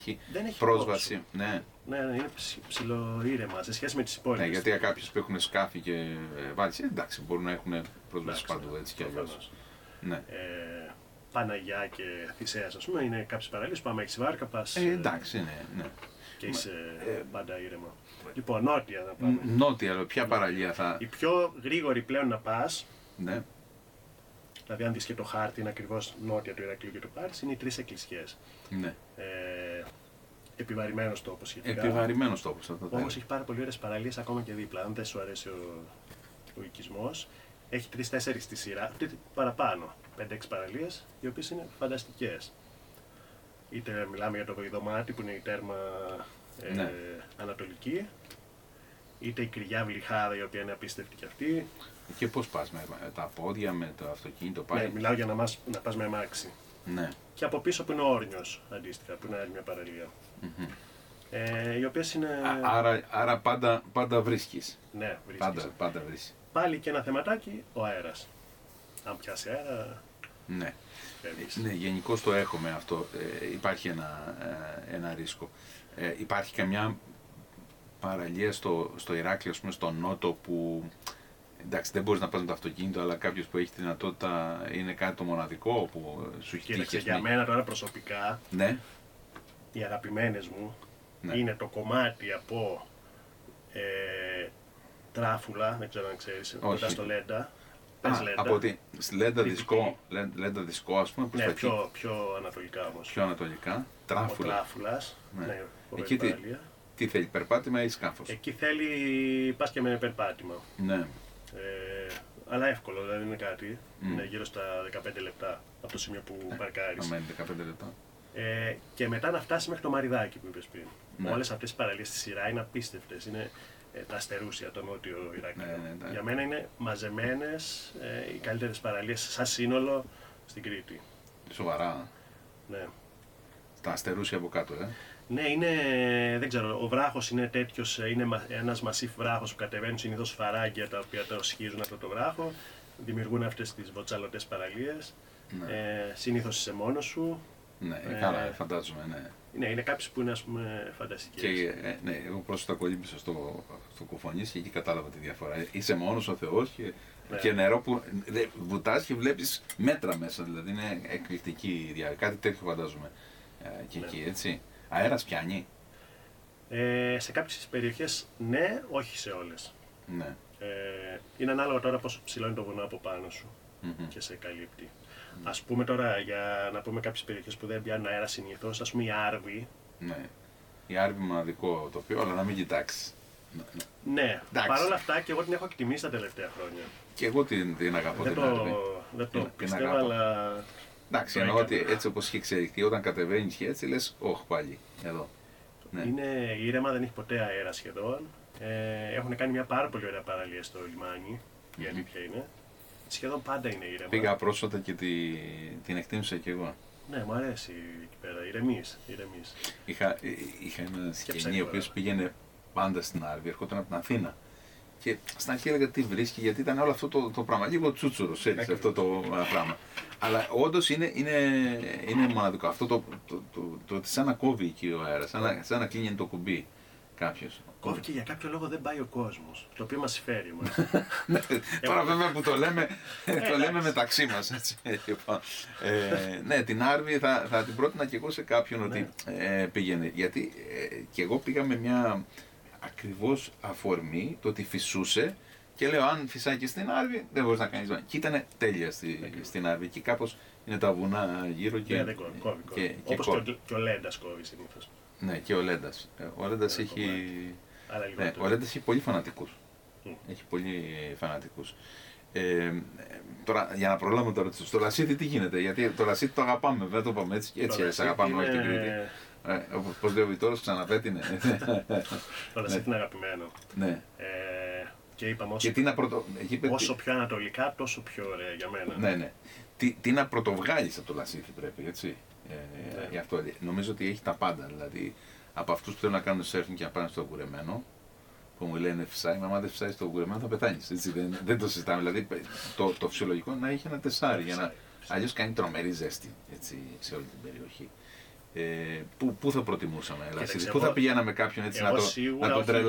Δεν έχει πρόσβαση. κόσμο. Ναι. Ναι, είναι ψιλοήρεμα σε σχέση με τις υπόλοιπες. Ναι, γιατί για κάποιους που έχουν σκάφη και βάλεις, εντάξει, μπορούν να έχουν πρόσβαση παντού έτσι κι αλλιώς. Ναι. Παναγιά και Θησέας, ας πούμε, είναι κάποιες παραλίες που άμα έχεις βάρκα πας. Εντάξει, ναι. Και είσαι πάντα ήρεμα. Λοιπόν, νότια να πάμε. Νότια, αλλά ποια παραλία θα. Η πιο γρήγορη πλέον να πας, Ναι. δηλαδή αν δεις και το χάρτη, είναι ακριβώς νότια του Ηρακλείου και του Πάρης, είναι οι 3 εκκλησιές. Ναι. Επιβαρημένος τόπος σχετικά. Επιβαρημένος τόπος, θα το πω. Όμως έχει πάρα πολύ ωραίες παραλίες ακόμα και δίπλα. Αν δεν σου αρέσει ο οικισμός, έχει 3-4 στη σειρά, παραπάνω. 5-6 παραλίες, οι οποίες είναι φανταστικές. Είτε μιλάμε για το Βοηδομάτι που είναι η τέρμα ανατολική, είτε η Κυριάβη Λιχάδα η οποία είναι απίστευτη κι αυτή. Και πώς πας, με τα πόδια, με το αυτοκίνητο πάει. Ναι, μιλάω για να πας με αμάξι. Ναι. Και από πίσω που είναι ο Όρνιος, αντίστοιχα, που είναι άλλη μια παραλία. Οι οποίες είναι. Άρα πάντα βρίσκεις. Ναι, βρίσκεις. Πάντα βρίσκεις. Πάλι και ένα θεματάκι, ο αέρας. Αν πιάσει αέρα. Ναι. Φεύγεις. Ναι, γενικώς το έχουμε αυτό. Υπάρχει ένα ρίσκο. Υπάρχει καμιά παραλία στο Ηράκλειο, ας πούμε, στο νότο που. Εντάξει, δεν μπορείς να πας με το αυτοκίνητο, αλλά κάποιος που έχει τη δυνατότητα είναι κάτι το μοναδικό που σου έχει τύχει. Για μένα τώρα προσωπικά, ναι. οι αγαπημένες μου είναι το κομμάτι από Τράφουλα, δεν ξέρω αν ξέρεις, κοντά στο Λέντα. Από τη Λέντα Δισκό, ας πούμε. Ναι, πιο ανατολικά όμως. Πιο ανατολικά. Τράφουλα. Ο Τράφουλας. Ναι, εκεί τι θέλει, περπάτημα ή σκάφος? Εκεί θέλει, πας και με περπάτημα. Ναι. Αλλά εύκολο, δεν είναι κάτι. Είναι γύρω στα 15 λεπτά από το σημείο που παρκάρεις. 15 λεπτά. Και μετά να φτάσει μέχρι το Μαριδάκι που είπες πριν. Όλες αυτές οι παραλίες στη σειρά είναι απίστευτες. Είναι τα Αστερούσια, το νότιο Ηράκλειο. Ναι. Για μένα είναι μαζεμένες οι καλύτερες παραλίες σαν σύνολο στην Κρήτη. Σοβαρά. Ναι. Τα Αστερούσια από κάτω, Ναι, είναι, δεν ξέρω, ο βράχος είναι τέτοιος, είναι ένας μασίφ βράχος που κατεβαίνουν συνήθως φαράγγια τα οποία το σχίζουν αυτό το βράχο, δημιουργούν αυτές τις βοτσαλωτές παραλίες, συνήθως είσαι μόνος σου. Ναι, καλά, φαντάζομαι, ναι. Ναι, είναι κάποιες που είναι, ας πούμε, φανταστικές. Και, ναι, εγώ πρόσφατα κολύμπησα στο Κοφονής και εκεί κατάλαβα τη διαφορά. Είσαι μόνος ο Θεός και νερό που βουτάς και βλέπεις μέτρα μέσα, δηλαδή είναι εκπληκτική η διάρκεια. Κάτι τέτοιο φαντάζομαι και εκεί, έτσι. Αέρας πιάνει. Σε κάποιες περιοχές ναι, όχι σε όλες. Ναι. Είναι ανάλογα τώρα πόσο ψηλό είναι το βουνό από πάνω σου και σε καλύπτει. Ας πούμε τώρα, για να πούμε κάποιες περιοχές που δεν πιάνουν αέρα συνήθως, ας πούμε η Άρβη. Ναι. Η Άρβη μοναδικό τοπίο, αλλά να μην κοιτάξεις. Ναι, παρόλα αυτά και εγώ την έχω εκτιμήσει τα τελευταία χρόνια. Και εγώ την αγαπώ την Άρβη. Δεν το πιστεύω, αλλά. Εντάξει, εννοώ ότι έτσι όπως είχε εξελιχθεί, όταν κατεβαίνεις και έτσι λες, όχι πάλι, εδώ. Ναι. Είναι ήρεμα, δεν έχει ποτέ αέρα σχεδόν. Έχουν κάνει μια πάρα πολύ ωραία παραλία στο λιμάνι, η αλήθεια είναι. Σχεδόν πάντα είναι ήρεμα. Πήγα πρόσφατα και την εκτίμησα κι εγώ. Ναι, μου αρέσει εκεί πέρα, ηρεμείς. Είχα ένα σκηνή ο οποίος πήγαινε πάντα στην Άρβη, ερχόταν από την Αθήνα. Και στην αρχή έλεγα τι βρίσκει, γιατί ήταν όλο αυτό το πράγμα. Λίγο τσούτσουρος έτσι, αυτό το πράγμα. Αλλά όντως είναι μοναδικό. Αυτό το ότι σαν να κόβει εκεί ο αέρας, σαν να κλείνει το κουμπί κάποιος. Κόβει και για κάποιο λόγο δεν πάει ο κόσμος. Το οποίο μας φέρει. Τώρα βέβαια που το λέμε μεταξύ μας. Ναι, την Άρβη θα την πρότεινα και εγώ σε κάποιον ότι πήγαινε. Γιατί και εγώ πήγα με μια ακριβώς αφορμή, το ότι φυσούσε και λέω αν φυσάει και στην Άρβη δεν μπορείς να κάνεις. Και ήταν τέλεια στην Άρβη και κάπως είναι τα βουνά γύρω και. Ναι, δεν κόβει. Όπως και ο Λέντας κόβει συνήθως. Ναι, και ο Λέντας. Ο Λέντας έχει πολύ φανατικούς. Έχει πολύ φανατικούς. Τώρα, για να προλάβουμε τώρα στο Λασίθι τι γίνεται, γιατί το Λασίθι το αγαπάμε, δεν το είπαμε έτσι αγαπάμε όλη την Κρήτη. Πώς λέει ο Βιτόρος, ξαναπέτεινε. Το Λασίθι είναι αγαπημένο. Ναι. Και είπαμε όσο πιο ανατολικά, τόσο πιο ωραία για μένα. Ναι. Τι να πρωτοβγάλεις από το Λασίθι πρέπει, έτσι. Γι' αυτό νομίζω ότι έχει τα πάντα, δηλαδή από αυτούς που θέλουν να κάνουν σέρφινγκ και να πάνε στο κουρεμένο, που μου λένε φυσάει, μα δεν φυσάει στο κουρεμένο θα πεθάνεις, έτσι, δεν το συζητάμε, δηλαδή το φυσιολογικό να έχει ένα τεσάρι, αλλιώς κάνει τρομερή ζέστη έτσι, σε όλη την περιοχή. Πού θα προτιμούσαμε, πού θα πηγαίναμε κάποιον έτσι να τον τρελάνουμε?